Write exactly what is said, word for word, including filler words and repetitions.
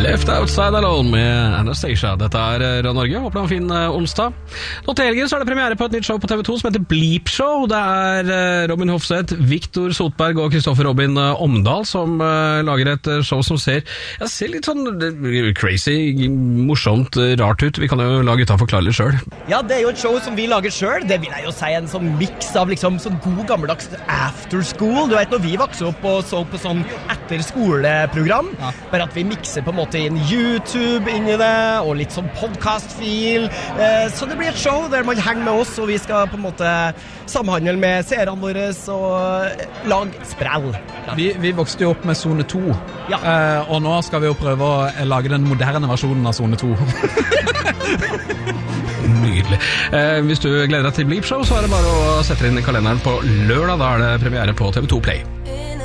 Left Outside Alone med Anastasia. Dette er Radio Norge. Håper du har en fin uh, onsdag. Nå til helgen så er det premiere på et nytt show på T V to som heter Bleep Show. Det er uh, Robin Hofseth, Victor Sotberg og Kristoffer Robin uh, Omdal som uh, lager et uh, show som ser, ja, ser litt sånn uh, crazy, morsomt, uh, rart ut. Vi kan jo la gutta forklare litt selv. Ja, det er jo et show som vi lager selv. Det vil jeg jo si en sånn mix av liksom sånn god gammeldags after school. Du vet når vi vokste opp og så på sånn etter skoleprogram, ja. Bare at vi mikser på en måte inn YouTube inni det, og litt sånn podcast-fil. Eh, så det blir et show der man henger med oss, og vi skal på en måte samhandle med seerne våre og lage sprell. Ja. Vi, vi vokste jo opp med Zone to, ja. eh, og nå skal vi jo prøve å lage den moderne versjonen av Zone to. Nydelig. Eh, hvis du gleder deg til Bleep Show, så er det bare å sette inn i kalenderen på lørdag. Da er det premiere på T V to Play.